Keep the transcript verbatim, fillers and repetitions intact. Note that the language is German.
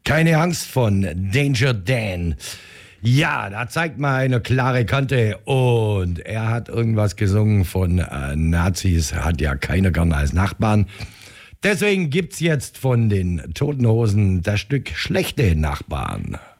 Keine Angst von Danger Dan. Ja, da zeigt mal eine klare Kante und er hat irgendwas gesungen von äh, Nazis, hat ja keiner gern als Nachbarn. Deswegen gibt's jetzt von den Toten Hosen das Stück Schlechte Nachbarn.